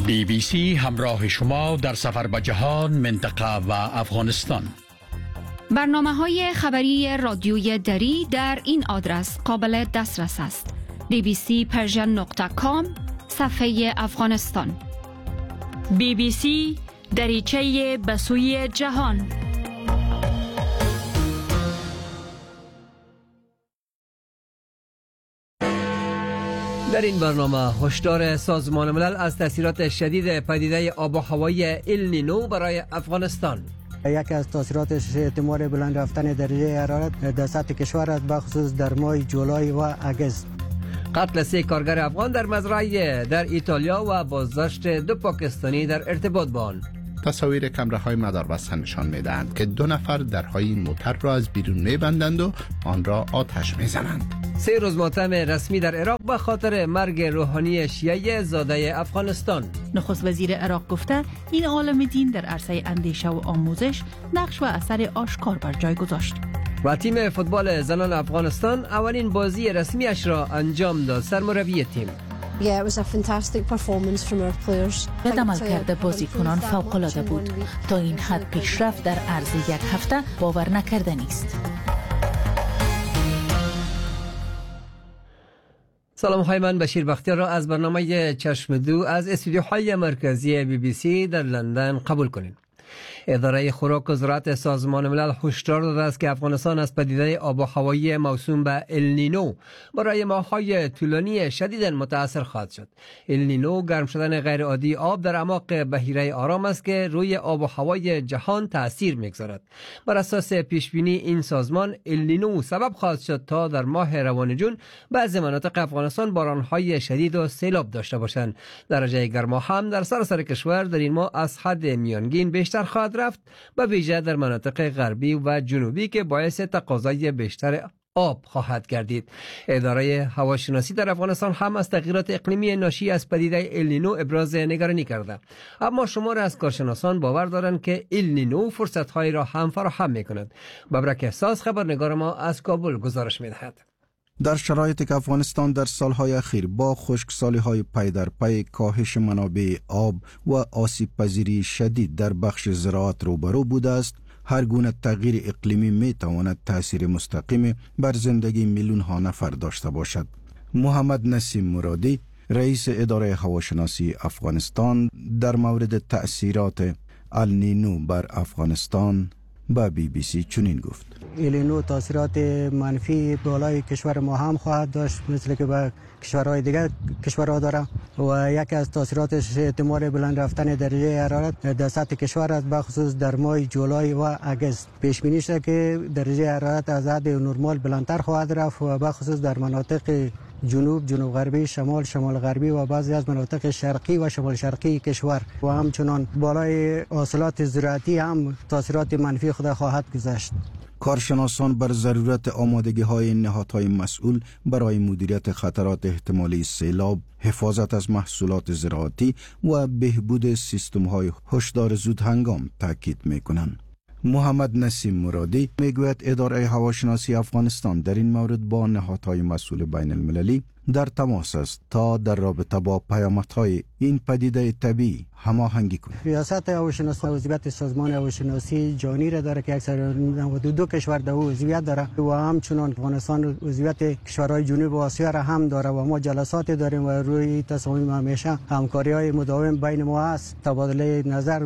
BBC همراه شما در سفر به جهان، منطقه و افغانستان. برنامه‌های خبری رادیوی دری در این آدرس قابل دسترس است: bbcpersian.com صفحه افغانستان. BBC دریچه به سوی جهان. در این برنامه هشدار سازمان ملل از تاثیرات شدید پدیده آب و هوایی النینو برای افغانستان. یکی از تاثیراتش احتمال بلند رفتن درجه حرارت در سطح کشور است، بخصوص در ماه جولای و اگست. قتل 3 کارگر افغان در مزرعه در ایتالیا و بازداشت 2 پاکستانی در ارتباط با آن. تصاویر کمره‌های مداربسته نشان می‌دهند که 2 نفر درهای موتر را از بیرون می‌بندند و آن را آتش می‌زنند. 3 روز ماتم رسمی در عراق به خاطر مرگ روحانی شیعه زاده افغانستان. نخست وزیر عراق گفته این عالم دین در عرصه اندیشه و آموزش نقش و اثر آشکار بر جای گذاشت. و تیم فوتبال زنان افغانستان اولین بازی رسمیش را انجام داد. سرمربی تیم: عملکرد بازیکنان فوق‌العاده بود. تا این حد پیشرفت در عرض یک هفته باور نکردنی است. سلام های، من بشیر بختیار را از برنامه چشم دو از استودیوهای مرکزی BBC در لندن قبول کنید. اداره خوراک و زراعت سازمان ملل هشدار داده است که افغانستان از پدیده آب و هوایی موسوم به النینو برای ماه‌های طولانی شدیداً متاثر خواهد شد. النینو گرم شدن غیر عادی آب در اعماق بحیره آرام است که روی آب و هوای جهان تأثیر می‌گذارد. بر اساس پیشبینی این سازمان، النینو سبب خواهد شد تا در ماه روان جون بعضی مناطق افغانستان باران‌های شدید و سیلاب داشته باشند. درجه گرما هم در سراسر کشور در این ماه از حد میانگین بیشتر خواهد رفت، به ویژه در مناطق غربی و جنوبی که باعث تقاضای بیشتر آب خواهد گردید. اداره هواشناسی در افغانستان هم از تغییرات اقلیمی ناشی از پدیده النینو ابراز نگرانی کرده، اما شمار از کارشناسان باور دارند که النینو فرصت‌هایی را هم فراهم می‌کند. ببرک احساس خبرنگار ما از کابل گزارش می‌دهد. در شرایطی که افغانستان در سالهای اخیر با خشکسالی‌های پی در پی، کاهش منابع آب و آسیب پذیری شدید در بخش زراعت روبرو بوده است، هر گونه تغییر اقلیمی می تواند تأثیر مستقیم بر زندگی میلیون ها نفر داشته باشد. محمد نسیم مرادی، رئیس اداره هواشناسی افغانستان، در مورد تأثیرات النینو بر افغانستان با BBC چنین گفت: النینو تاثیرات منفی بالای کشور ما هم خواهد داشت، مثل که به کشورهای دیگر کشورها داره، و یکی از تاثیراتش احتمال بلند رفتن درجه حرارت در سطح کشور است، بخصوص در ماه جولای و اگست. پیش بینی شده که درجه حرارت از حد نرمال بلندتر خواهد رفت و بخصوص در مناطق جنوب غربی، شمال غربی و بعضی از مناطق شرقی و شمال شرقی کشور، و همچنان بالای حاصلات زراعتی هم تاثیرات منفی خود خواهد گذاشت. کارشناسان بر ضرورت آمادگی‌های نهادهای مسئول برای مدیریت خطرات احتمالی سیلاب، حفاظت از محصولات زراعتی و بهبود سیستم‌های هشدار زود هنگام تاکید می‌کنند. محمد نسیم مرادی میگوید اداره هواشناسی افغانستان در این مورد با نهادهای مسئول بین المللی در تماس است تا در رابطه با پیامدهای این پدیده طبیعی هماهنگی کند. ریاست هواشناسی عضویت سازمان هواشناسی جهانی را داره که اکثر 92 کشور در او عضویت داره، و همچنان افغانستان عضویت کشورهای جنوب آسیا را هم داره و ما جلسات داریم و روی تصامیم همیشه همکاری‌های مداوم بین ما است. تبادله نظر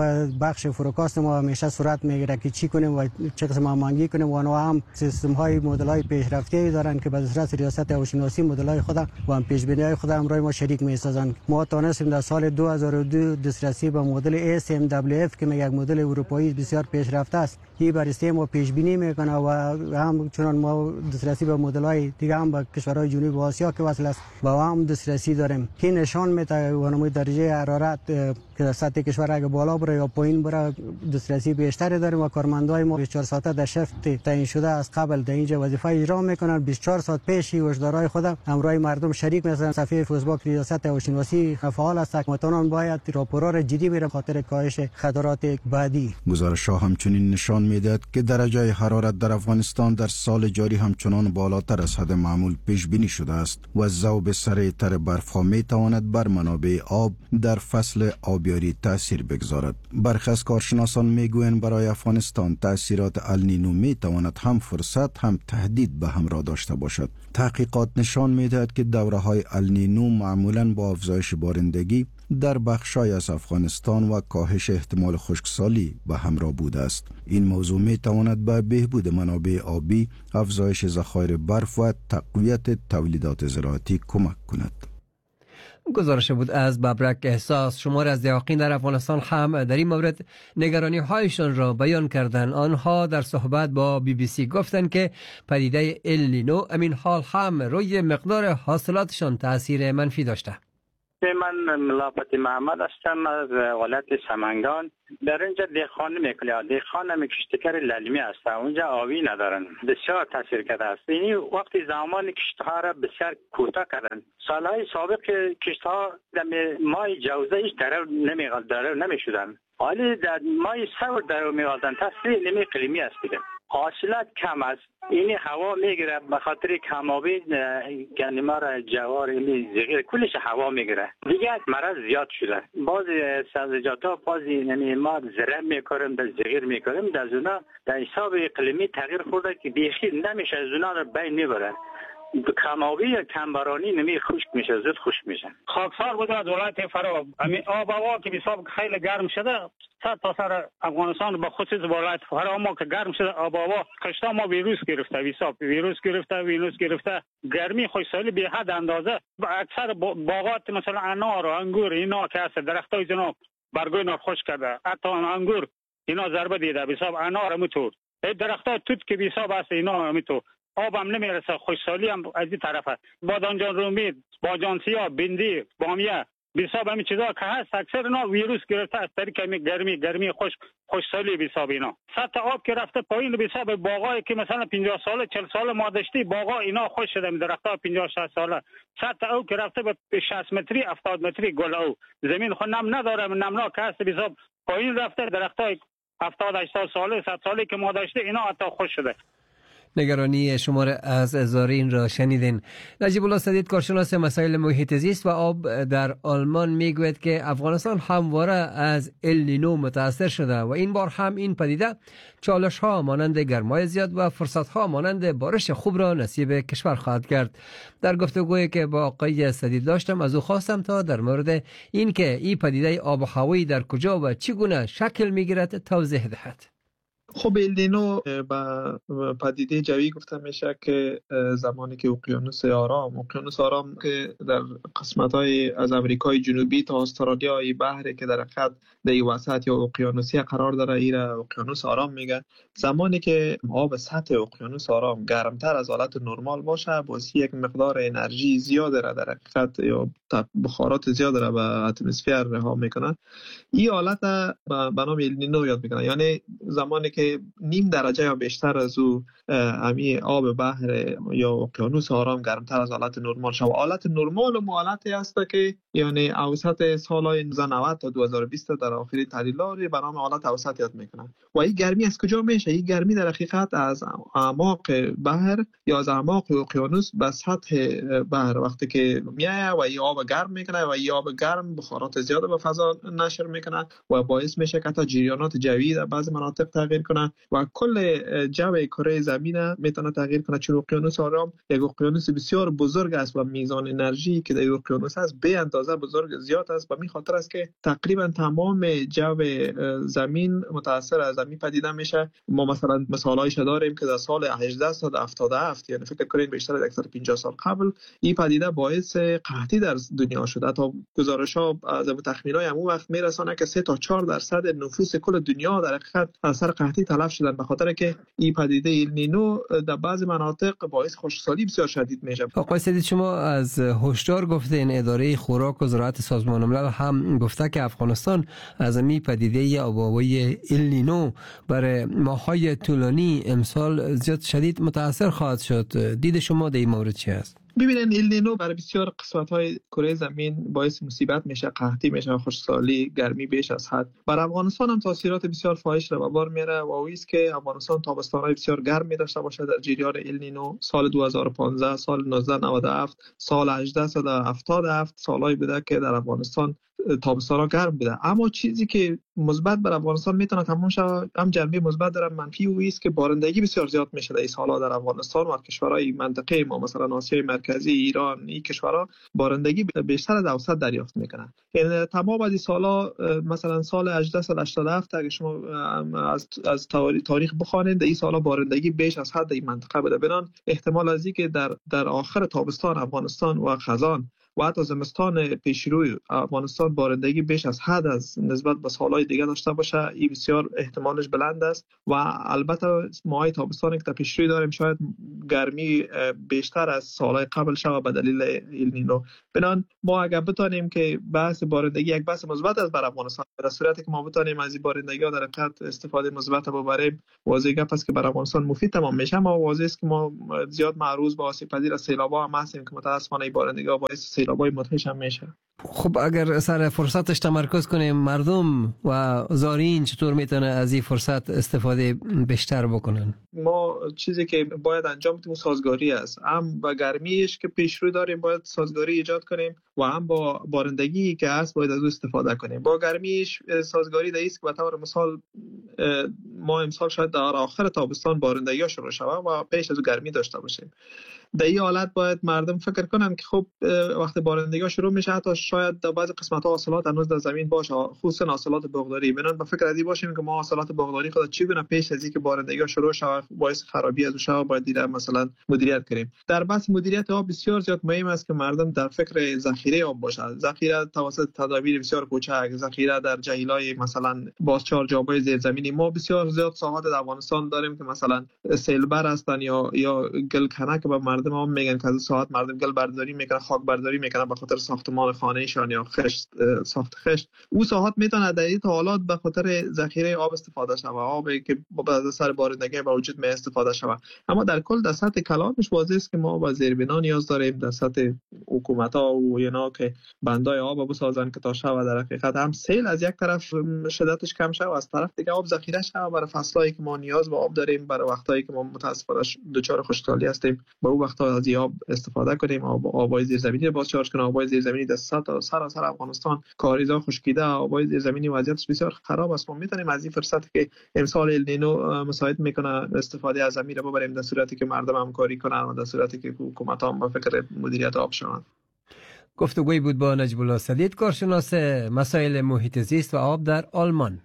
بخش فروکاست ما همیشه صورت میگیره که چی کنیم و چه قسم هماهنگی کنیم، و آنها هم سیستم‌های مدل‌های پیشرفته دارند که به دسترس ریاست هواشناسی مدل‌های خود و هم پیش‌بینی‌های خود همراه ما شریک می‌سازند. ما تونستیم در سال 2002 دسترسی به مدل SMWF که یک مدل اروپایی بسیار پیشرفته است، این بررسی ما پیش بینی میکنه، و همچنان ما دسترسی به مدل‌های دیگه هم به کشورهای جنوب آسیا که وصل است و هم دسترسی داریم که نشان میده ونمای درجه حرارت که سطح کشور اگه بالا بره یا پایین بره دسترسی بیشتری داریم، و کارمندای ما 24 ساعته در شفت تعیین شده از قبل در اینجا وظیفه اجرا میکنن. 24 ساعت پیش هشدارهای خود همراه مردم شریک میشن. صفحه فیسبوک ریاست هواشناسی فعال است. حکومتان باید راپورها را جدی بگیرند خاطر کاهش خطرات بعدی. گزارش‌ها همچنین نشان می‌دهد که درجه حرارت در افغانستان در سال جاری همچنان بالاتر از حد معمول پیش بینی شده است و ذوب سریعتر برف‌ها می‌تواند بر منابع آب در فصل آبیاری تأثیر بگذارد. برخی از کارشناسان می‌گویند برای افغانستان تأثیرات النینو می‌تواند هم فرصت هم تهدید به همراه داشته باشد. تحقیقات نشان می‌دهد که دوره‌های النینو معمولاً با افزایش بارندگی در بخشای از افغانستان و کاهش احتمال خشکسالی به همراه بوده است. این موضوع می‌تواند به بهبود منابع آبی، افزایش ذخایر برف و تقویت تولیدات زراعتی کمک کند. گزارش بود از ببرک احساس. شمار از دهاقین در افغانستان هم در این مورد نگرانی هایشان را بیان کردند. آنها در صحبت با BBC گفتند که پدیده النینو امین حال هم روی مقدار حاصلاتشان تأثیر منفی داشته. من ملافت محمد هستم از ولایت سمنگان. در اینجا دهخانه میکنه. دهخانه میکشتکر للمی هست. اونجا آبی ندارن. بسیار تاثیر کرده است. یعنی وقتی زمان کشتها را بسیار کوتاه کردن. سالهای سابق کشتها در ماه جوزه هیچ درو نمیشدن. حالی در ماه سور درو میگردن. تاثیر نمی اقلیمی است دیگه. حاصلات کم است. این هوا میگیره به خاطر کمابی گندم جوار زغیر کلش هوا میگیره. دیگه مرض زیاد شده. بعضی سبزیجاتا بعضی ما زرع میکنیم در زغیر میکنیم در زونا در حساب اقلیمی تغییر خورده که بیخی نمیشه زونا رو بین میبره. کمابی یا کمبرانی نمی خشک میشه زود خشک میشه. خاکسار بود از ولایت فرا. آب و هوا که حساب خیلی گرم شده صد تا سر افغانستان به خصوص ولایت فرا ما که گرم شده آب و هوا کشتا ما ویروس گرفته حساب ویروس گرفته گرمی خشکسالی به حد اندازه اکثر باغات مثلا انار و انگور اینا که هست درختای جناب برگای اینا خشک کرده. حتی انگور اینا ضربه دیده حساب انار همونطور درختای توت که حساب هست اینا همونطور آب هم نمیرسه. خشکسالی هم از این طرفه. بادامجان رومی، باجان سیاه، بندی، بامیه حساب همین چیزا که هست اکثر اینا ویروس گرفته از طریق گرمی خشکسالی حساب اینا. سطح آب که رفته پایین حساب باغایی که مثلا 50 ساله 40 ساله ما داشتی باغا اینا خشک شده. درخت‌ها 50 60 ساله سطح آب که رفته به 60 متری 70 متری گل او زمین خود نم نداره. نمناک هست حساب پایین رفته. درخت‌های 70 80 ساله 100 ساله که ما داشتی اینا حتی خشک شده. نگرانی شمار از زائرین را شنیدین. نجیب الله سدید کارشناس مسائل محیط زیست و آب در آلمان میگوید که افغانستان همواره از النینو متاثر شده و این بار هم این پدیده چالش ها مانند گرمای زیاد و فرصت ها مانند بارش خوب را نصیب کشور خواهد کرد. در گفتگویی که با آقای سدید داشتم از او خواستم تا در مورد این که این پدیده آب و هوایی در کجا و چگونه شکل میگیرد توضیح دهد. خب النینو با پدیده جوی گفته میشه که زمانی که اقیانوس آرام که در قسمت‌های از امریکای جنوبی تا استرالیا بحری که در خط در وسط یا اقیانوسی قرار داره ایرا اقیانوس آرام میگه. زمانی که آب سطح اقیانوس آرام گرمتر از حالت نرمال باشه باعث یک مقدار انرژی زیاد را در خط یا بخارات زیاد را به اتمسفر رها میکنه. این حالت به نام النینو یاد میکنه. یعنی زمانی که نیم درجه یا بیشتر از او امی آب بحر یا اقیانوس آرام گرمتر از حالت نرمال شود. حالت نرمال و حالتی است که یعنی اوسط سالهای 1990 تا 2020 در آخرین تحلیل‌ها به نام حالت اوسط یاد میکنن. و این گرمی از کجا میشه؟ این گرمی در حقیقت از اعماق بحر یا از اعماق اقیانوس به سطح بحر وقتی که میاد و این آب گرم میکنه و این آب گرم بخارات زیاد به فضا نشر میکنه و باعث میشه که تا جریانات جوی در بعض مناطق تغییر کنه و کل جو کره زمین میتونه تغییر کنه. چون اقیانوس آرام یک اقیانوس بسیار بزرگ است و میزان انرژی که در اقیانوس است به اندازه بزرگ زیاد است و به خاطر است که تقریبا تمام جو زمین متاثر از زمین پدیده میشه. ما مثلا مثالایش داریم که در سال 1877 یعنی فکر کنید بیشتر از 150 سال قبل این پدیده باعث قحطی در دنیا شده. تا گزارش‌ها از تخمین‌های همون وقت میرسونه که 3 تا 4% نفوس کل دنیا در حقیقت اثر قحطی تلف شدن به خاطر که این پدیده النینو در بعضی مناطق باعث خشکسالی بسیار شدید میشه. آقای سدید شما از هشدار گفتین. اداره خوراک و زراعت سازمان ملل هم گفته که افغانستان از این پدیده آب و هوایی النینو برای ماه‌های طولانی امسال زیاد شدید متاثر خواهد شد. دید شما در این مورد چی است؟ ببینید النینو برای بسیار قسمت‌های کره زمین باعث مصیبت میشه، قحطی میشه، خشکسالی، گرمی بیش از حد. برای افغانستان هم تاثیرات بسیار فاحش را به بار میاره و اویست که افغانستان تابستان‌های بسیار گرمی داشته باشه در جریان النینو. سال 2015، سال 1997، سال 1877 سالایی بوده که در افغانستان تابستان‌ها گرم بوده. اما چیزی که مثبت بر افغانستان میتونه تمام شود، هم جنبه مثبت داره، منفی او است که بارندگی بسیار زیاد میشه در این سال‌ها در افغانستان و کشورهای منطقه ما، مثلا آسیای مرکزی، ایران، این کشورها بارندگی بیشتر از اوسط دریافت میکنن. یعنی تمام از این سال‌ها، مثلا سال 1887 اگه شما از تاریخ بخوانید، در این سال‌ها بارندگی بیش از حد در این منطقه بوده. بنان احتمال از این که در آخر تابستان افغانستان و خزان و حتی زمستان پیشروی افغانستان بارندگی بیش از حد از نسبت به سالهای دیگه داشته باشه، این بسیار احتمالش بلند است. و البته ماهای تابستانی که در پیشروی داریم شاید گرمی بیشتر از سالهای قبل شود به دلیل النینو. بنان ما اگر بتانیم که بحث بارندگی یک بحث مثبت است برای افغانستان، در صورتی که ما بتانیم از این بارندگی ها در حقیقت استفاده مثبت ببریم، واضح گپ است که برای افغانستان مفید تمام میشه. اما واضح است که ما زیاد معروض به آسیب پذیر از سیلاب‌ها هم هستیم که متأسفانه این بارندگی ها باعث سیلاب‌های مدهش هم میشه. خب اگر سر فرصتش تمرکز کنیم، مردم و زارین چطور میتونه از این فرصت استفاده بیشتر بکنن؟ ما چیزی که باید انجام بدیم سازگاری است. هم با گرمیش که پیش رو داریم باید سازگاری ایجاد کنیم و هم با بارندگی که هست باید از او استفاده کنیم. با گرمیش سازگاری در است که به طور مثال ما امسال شاید در آخر تابستان بارندگی ها شروع شود و پیش از او گرمی داشته باشیم. در این حالت باید مردم فکر کنن که خب وقتی بارندگی ها شروع میشه، حتی شاید در بعضی قسمت ها حاصلات هنوز در زمین باشه، خصوصا حاصلات بغداری. بنان به فکر ازی باشیم که ما حاصلات بغداری خود چگونه پیش از اینکه بارندگی ها شروع شود باعث خرابی از شود باید دیگر مثلا مدیریت کنیم. در بحث مدیریت آب بسیار زیاد مهم است که مردم در فکر ذخیره آب باشند. ذخیره توسط تدابیر بسیار کوچک، ذخیره در جهیلای مثلا بازچار جابای زیرزمینی. ما بسیار زیاد ساحات در افغانستان داریم که مثلا سیلبر هستن یا گلکنه که به مردم هم میگن که از ساحات مردم گل برداری میکنن، خاک برداری میکنن به خاطر ساختمان خانه‌شان یا خشت ساخت خشت. او ساحات میتونه در این حالات به خاطر ذخیره آب استفاده شود، آبی که بعد از سر بارندگی به وجود می استفاده شود. اما در کل در سطح کلانش واضح است که ما با زیربنا نیاز داریم، در سطح حکومت‌ها و اینا که بندای آب بسازن که تا شب در حقیقت هم سیل از یک طرف شدتش کم شود، از طرف دیگه آب ذخیره شود برای فصلایی که ما نیاز به آب داریم، برای وقتایی که ما متاسفانه دچار خشکسالی هستیم به اون وقتا از آب استفاده کنیم. آبای زیرزمینی رو باز چارج کنیم. آبای زیرزمینی در سراسر افغانستان کاریزا خشکیده، آبای زیرزمینی وضعیتش بسیار خراب است. ما میتونیم از این فرصتی که امسال النینو مساعد میکنه استفاده از زمین رو ببریم، در صورتی که مردم همکاری کنن و در صورتی که حکومت هم با فکر مدیریت آب شوند. گفتگوی بود با نجیب الله سدید، کارشناس مسائل محیط زیست و آب در آلمان.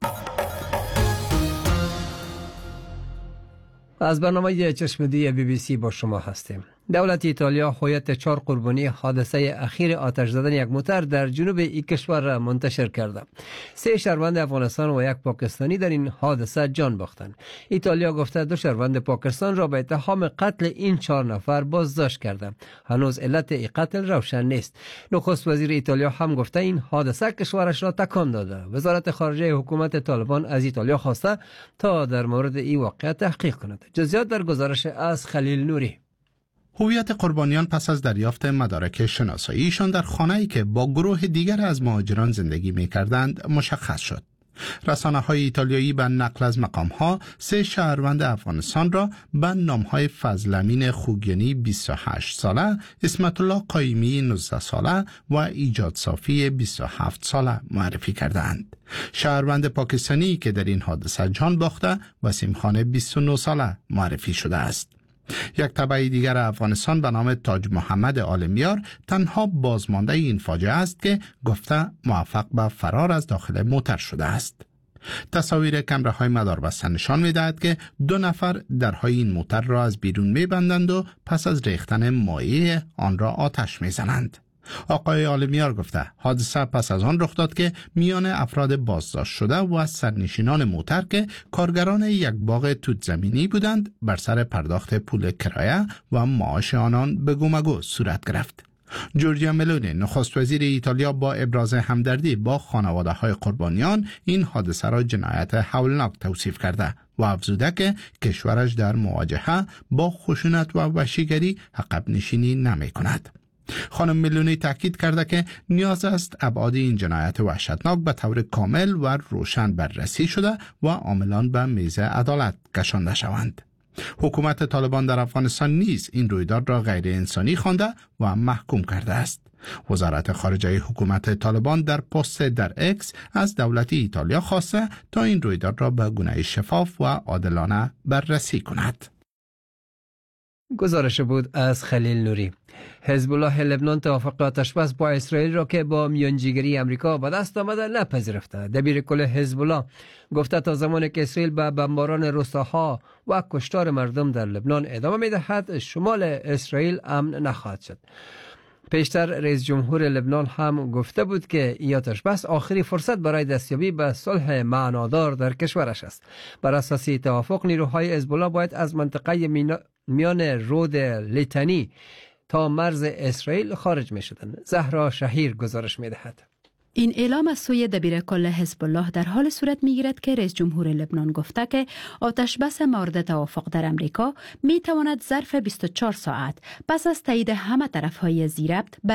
از برنامه چشمدی BBC با شما هستیم. دولت ایتالیا هویت 4 قربانی حادثه اخیر آتش زدن یک موتر در جنوب این کشور را منتشر کرده. 3 شهروند افغانستان و 1 پاکستانی در این حادثه جان باختند. ایتالیا گفته 2 شهروند پاکستان را به اتهام قتل این 4 نفر بازداشت کرده. هنوز علت این قتل روشن نیست. نخست وزیر ایتالیا هم گفته این حادثه کشورش را تکان داده. وزارت خارجه حکومت طالبان از ایتالیا خواسته تا در مورد این واقعه تحقیق کند. جزئیات در گزارش از خلیل نوری. هویت قربانیان پس از دریافت مدارک شناساییشان در خانه‌ای که با گروه دیگر از مهاجران زندگی می‌کردند مشخص شد. رسانه‌های ایتالیایی به نقل از مقام‌ها 3 شهروند افغانستان را به نام‌های فضل‌امین خوگیانی 28 ساله، اسمت الله قایمی 19 ساله و ایجاد صافی 27 ساله معرفی کردند. شهروند پاکستانی که در این حادثه جان باخته وسیم خان 29 ساله معرفی شده است. یک تبع دیگر افغانستان به نام تاج محمد آلمیار تنها بازمانده این فاجعه است که گفته موفق به فرار از داخل موتر شده است. تصاویر کامراهای مداربسته نشان می‌دهد که 2 نفر درهای این موتر را از بیرون می‌بندند و پس از ریختن مایع آن را آتش می‌زنند. آقای آلمیار گفته حادثه پس از آن رخ داد که میان افراد بازداشت شده و سرنشینان موتر که کارگران یک باغ توت زمینی بودند بر سر پرداخت پول کرایه و معاش آنان به گومگو صورت گرفت. جورجیا ملونی نخست وزیر ایتالیا با ابراز همدردی با خانواده های قربانیان این حادثه را جنایت هولناک توصیف کرده و افزوده که کشورش در مواجهه با خشونت و وحشیگری عقب نشینی نمی کند. خانم ملونی تاکید کرده که نیاز است ابعاد این جنایت وحشتناک به طور کامل و روشن بررسی شده و عاملان به میز عدالت کشانده شوند. حکومت طالبان در افغانستان نیز این رویداد را غیر انسانی خوانده و محکوم کرده است. وزارت خارجه حکومت طالبان در پست در اکس از دولت ایتالیا خواسته تا این رویداد را به گونه شفاف و عادلانه بررسی کند. گزارش بود از خلیل نوری. حزب الله لبنان توافق آتش بس با اسرائیل را که با میانجیگری امریکا به دست آمده نپذیرفته. دبیر کل حزب الله گفته تا زمانی که اسرائیل به بمباران روستاها و کشتار مردم در لبنان ادامه می‌دهد، شمال اسرائیل امن نخواهد شد. پیشتر رئیس جمهور لبنان هم گفته بود که این آتش بس آخری فرصت برای دستیابی به صلح معنادار در کشورش است. بر اساس توافق نیروهای حزب الله باید از منطقه میان رود لیتانی تا مرز اسرائیل خارج می شدند. زهرا شهیر گزارش می دهد. این اعلام از سوی دبیر کل حزب الله در حال صورت می گیرد که رئیس جمهور لبنان گفته که آتش بس مورد توافق در امریکا می تواند ظرف 24 ساعت پس از تایید همه طرفهای ذی ربط